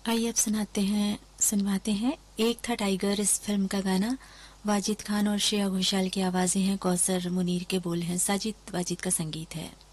आइए अब सुनवाते हैं एक था टाइगर इस फिल्म का गाना। वाजिद खान और श्रेया घोषाल की आवाजें हैं, कौसर मुनीर के बोल हैं, साजिद वाजिद का संगीत है।